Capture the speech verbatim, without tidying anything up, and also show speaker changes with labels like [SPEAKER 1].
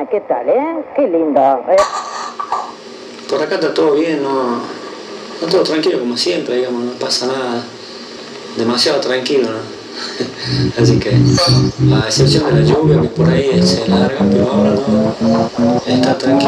[SPEAKER 1] Eh, ¿qué tal, eh? Qué lindo. Eh.
[SPEAKER 2] Por acá está todo bien, no, no todo tranquilo como siempre, digamos, no pasa nada. Demasiado tranquilo, ¿no? Así que, a excepción de la lluvia que por ahí se larga, pero ahora no, está tranquilo.